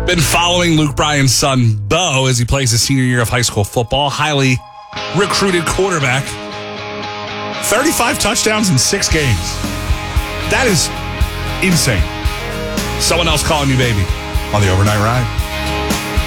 Been following Luke Bryan's son, Bo, as he plays his senior year of high school football. Highly recruited quarterback. 35 touchdowns in 6 games. That is insane. Someone else calling you baby on the Overnight Ride.